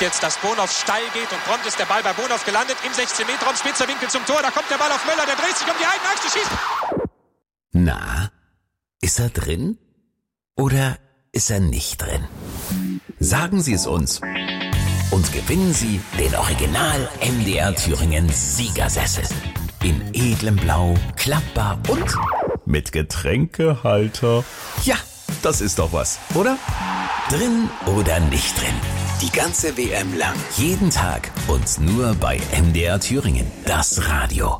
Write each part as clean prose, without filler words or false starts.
jetzt, dass Bonhoff steil geht und prompt ist der Ball bei Bonhoff gelandet im 16-Meter-Raum, spitzer Winkel zum Tor, da kommt der Ball auf Möller, der dreht sich um die eigene Achse, schießt. Na, ist er drin? Oder ist er nicht drin? Sagen Sie es uns. Und gewinnen Sie den Original MDR Thüringen Siegersessel. In edlem Blau, klappbar und mit Getränkehalter. Ja, das ist doch was, oder? Drin oder nicht drin? Die ganze WM lang, jeden Tag und nur bei MDR Thüringen, das Radio.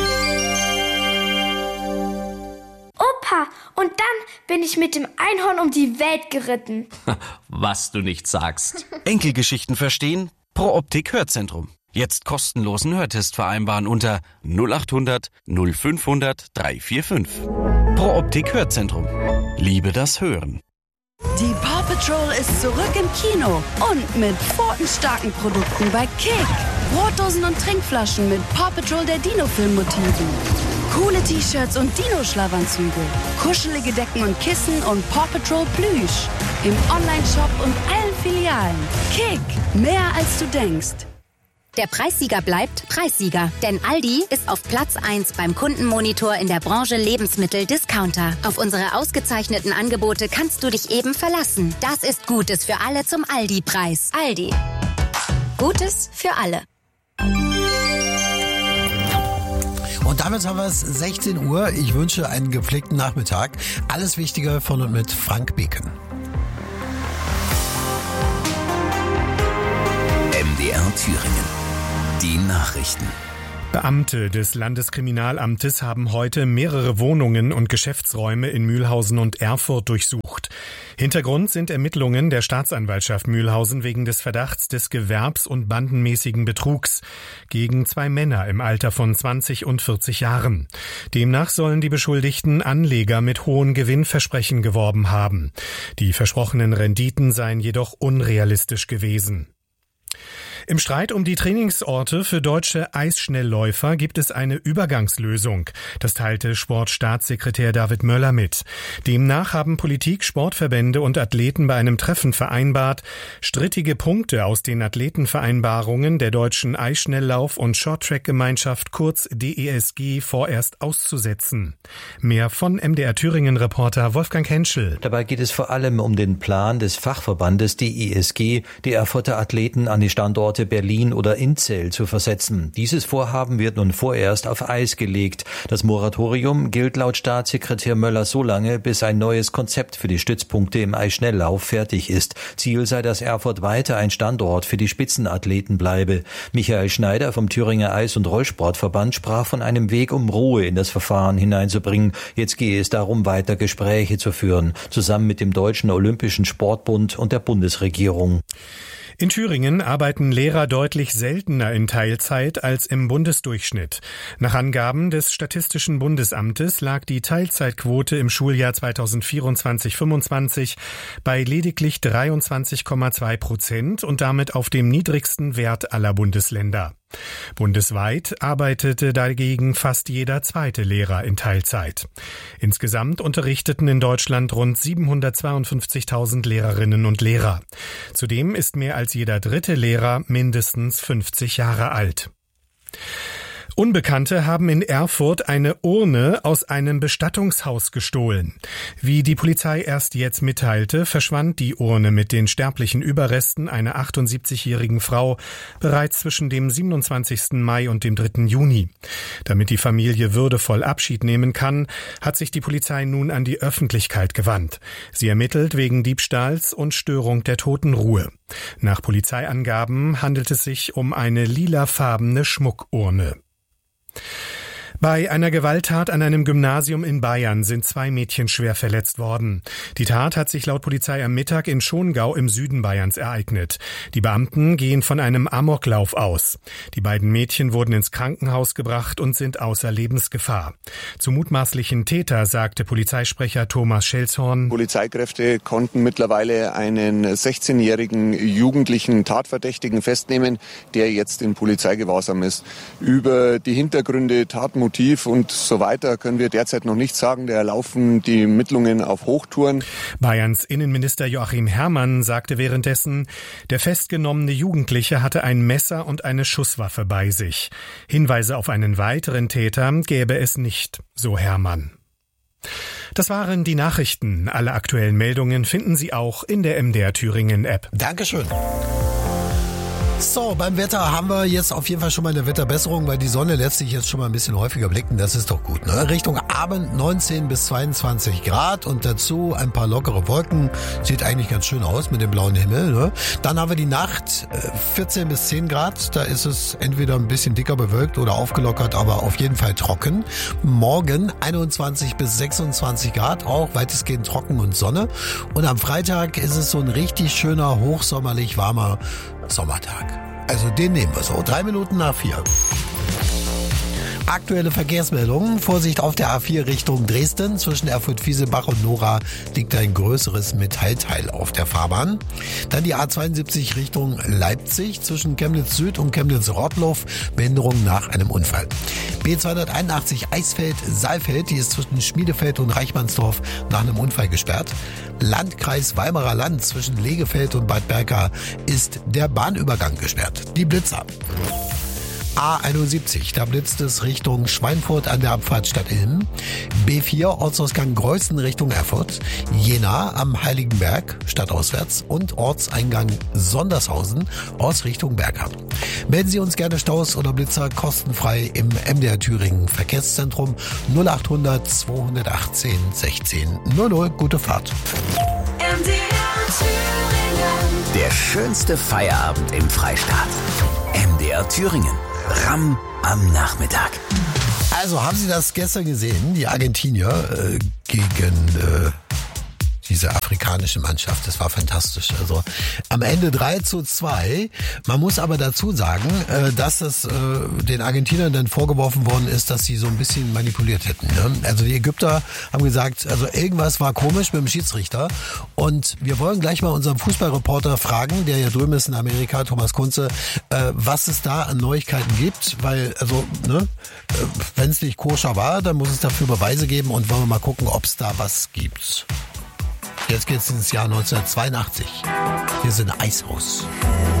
Opa, und dann bin ich mit dem Einhorn um die Welt geritten. Was du nicht sagst. Enkelgeschichten verstehen? Pro Optik Hörzentrum. Jetzt kostenlosen Hörtest vereinbaren unter 0800 0500 345. Pro Optik Hörzentrum. Liebe das Hören. Die Paw Patrol ist zurück im Kino und mit pfotenstarken Produkten bei Kick. Brotdosen und Trinkflaschen mit Paw Patrol der Dino-Film-Motiven. Coole T-Shirts und Dino-Schlafanzüge. Kuschelige Decken und Kissen und Paw Patrol Plüsch. Im Online-Shop und allen Filialen. Kick, mehr als du denkst. Der Preissieger bleibt Preissieger, denn Aldi ist auf Platz 1 beim Kundenmonitor in der Branche Lebensmittel-Discounter. Auf unsere ausgezeichneten Angebote kannst du dich eben verlassen. Das ist Gutes für alle zum Aldi-Preis. Aldi. Gutes für alle. Und damit haben wir es 16 Uhr. Ich wünsche einen gepflegten Nachmittag. Alles Wichtige von und mit Frank Beken. MDR Thüringen. Die Nachrichten. Beamte des Landeskriminalamtes haben heute mehrere Wohnungen und Geschäftsräume in Mühlhausen und Erfurt durchsucht. Hintergrund sind Ermittlungen der Staatsanwaltschaft Mühlhausen wegen des Verdachts des gewerbs- und bandenmäßigen Betrugs gegen 2 Männer im Alter von 20 und 40 Jahren. Demnach sollen die Beschuldigten Anleger mit hohen Gewinnversprechen geworben haben. Die versprochenen Renditen seien jedoch unrealistisch gewesen. Im Streit um die Trainingsorte für deutsche Eisschnellläufer gibt es eine Übergangslösung. Das teilte Sportstaatssekretär David Möller mit. Demnach haben Politik, Sportverbände und Athleten bei einem Treffen vereinbart, strittige Punkte aus den Athletenvereinbarungen der deutschen Eisschnelllauf- und Shorttrack-Gemeinschaft kurz DESG vorerst auszusetzen. Mehr von MDR Thüringen-Reporter Wolfgang Henschel. Dabei geht es vor allem um den Plan des Fachverbandes DESG, die Erfurter Athleten an die Standorte Berlin oder Inzell zu versetzen. Dieses Vorhaben wird nun vorerst auf Eis gelegt. Das Moratorium gilt laut Staatssekretär Möller so lange, bis ein neues Konzept für die Stützpunkte im Eisschnelllauf fertig ist. Ziel sei, dass Erfurt weiter ein Standort für die Spitzenathleten bleibe. Michael Schneider vom Thüringer Eis- und Rollsportverband sprach von einem Weg, um Ruhe in das Verfahren hineinzubringen. Jetzt gehe es darum, weiter Gespräche zu führen, zusammen mit dem Deutschen Olympischen Sportbund und der Bundesregierung. In Thüringen arbeiten Lehrer deutlich seltener in Teilzeit als im Bundesdurchschnitt. Nach Angaben des Statistischen Bundesamtes lag die Teilzeitquote im Schuljahr 2024/25 bei lediglich 23,2% und damit auf dem niedrigsten Wert aller Bundesländer. Bundesweit arbeitete dagegen fast jeder zweite Lehrer in Teilzeit. Insgesamt unterrichteten in Deutschland rund 752.000 Lehrerinnen und Lehrer. Zudem ist mehr als jeder dritte Lehrer mindestens 50 Jahre alt. Unbekannte haben in Erfurt eine Urne aus einem Bestattungshaus gestohlen. Wie die Polizei erst jetzt mitteilte, verschwand die Urne mit den sterblichen Überresten einer 78-jährigen Frau bereits zwischen dem 27. Mai und dem 3. Juni. Damit die Familie würdevoll Abschied nehmen kann, hat sich die Polizei nun an die Öffentlichkeit gewandt. Sie ermittelt wegen Diebstahls und Störung der Totenruhe. Nach Polizeiangaben handelt es sich um eine lilafarbene Schmuckurne. Bei einer Gewalttat an einem Gymnasium in Bayern sind 2 Mädchen schwer verletzt worden. Die Tat hat sich laut Polizei am Mittag in Schongau im Süden Bayerns ereignet. Die Beamten gehen von einem Amoklauf aus. Die beiden Mädchen wurden ins Krankenhaus gebracht und sind außer Lebensgefahr. Zum mutmaßlichen Täter sagte Polizeisprecher Thomas Schelzhorn: Polizeikräfte konnten mittlerweile einen 16-jährigen jugendlichen Tatverdächtigen festnehmen, der jetzt in Polizeigewahrsam ist. Über die Hintergründe, Tatmotive Motiv und so weiter können wir derzeit noch nicht sagen. Da laufen die Ermittlungen auf Hochtouren. Bayerns Innenminister Joachim Herrmann sagte währenddessen, der festgenommene Jugendliche hatte ein Messer und eine Schusswaffe bei sich. Hinweise auf einen weiteren Täter gäbe es nicht, so Herrmann. Das waren die Nachrichten. Alle aktuellen Meldungen finden Sie auch in der MDR Thüringen App. Dankeschön. So, beim Wetter haben wir jetzt auf jeden Fall schon mal eine Wetterbesserung, weil die Sonne lässt sich jetzt schon mal ein bisschen häufiger blicken. Das ist doch gut, ne? Richtung Abend 19 bis 22 Grad und dazu ein paar lockere Wolken. Sieht eigentlich ganz schön aus mit dem blauen Himmel, ne? Dann haben wir die Nacht 14 bis 10 Grad. Da ist es entweder ein bisschen dicker bewölkt oder aufgelockert, aber auf jeden Fall trocken. Morgen 21 bis 26 Grad, auch weitestgehend trocken und Sonne. Und am Freitag ist es so ein richtig schöner, hochsommerlich warmer Sommertag. Also den nehmen wir so. 3 Minuten nach 4. Aktuelle Verkehrsmeldungen. Vorsicht auf der A4 Richtung Dresden. Zwischen Erfurt-Fieselbach und Nora liegt ein größeres Metallteil auf der Fahrbahn. Dann die A72 Richtung Leipzig. Zwischen Chemnitz Süd und Chemnitz-Rottloff. Behinderung nach einem Unfall. B281 Eisfeld-Saalfeld. Die ist zwischen Schmiedefeld und Reichmannsdorf nach einem Unfall gesperrt. Landkreis Weimarer Land zwischen Legefeld und Bad Berka ist der Bahnübergang gesperrt. Die Blitzer. A71, da blitzt es Richtung Schweinfurt an der Abfahrt Stadtilm. B4, Ortsausgang Greußen Richtung Erfurt. Jena am Heiligenberg, stadtauswärts. Und Ortseingang Sondershausen, Ortsrichtung Berghamn. Melden Sie uns gerne Staus oder Blitzer kostenfrei im MDR Thüringen Verkehrszentrum 0800 218 16 00. Gute Fahrt. MDR Thüringen. Der schönste Feierabend im Freistaat. MDR Thüringen. Ramm am Nachmittag. Also, haben Sie das gestern gesehen? Die Argentinier gegen diese afrikanische Mannschaft. Das war fantastisch. Also am Ende 3:2. Man muss aber dazu sagen, dass es den Argentinern dann vorgeworfen worden ist, dass sie so ein bisschen manipuliert hätten. Ne? Also die Ägypter haben gesagt, also irgendwas war komisch mit dem Schiedsrichter. Und wir wollen gleich mal unseren Fußballreporter fragen, der ja drüben ist in Amerika, Thomas Kunze, was es da an Neuigkeiten gibt. Weil, also, ne, wenn es nicht koscher war, dann muss es dafür Beweise geben und wollen wir mal gucken, ob es da was gibt. Jetzt geht's ins Jahr 1982. Wir sind Eishaus.